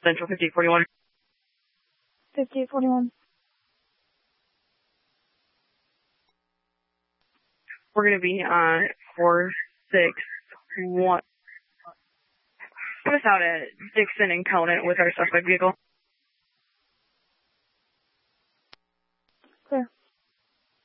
Central 5841. 5841. We're going to be on 461. Put us out at Dixon and Conant with our suspect vehicle. Clear.